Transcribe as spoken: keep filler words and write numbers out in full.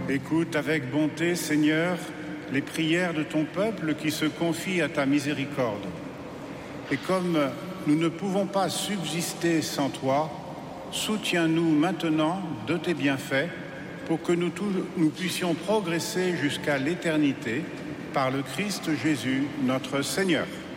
Écoute avec bonté, Seigneur, les prières de ton peuple qui se confie à ta miséricorde. Et comme nous ne pouvons pas subsister sans toi, soutiens-nous maintenant de tes bienfaits pour que nous, tous, nous puissions progresser jusqu'à l'éternité par le Christ Jésus, notre Seigneur.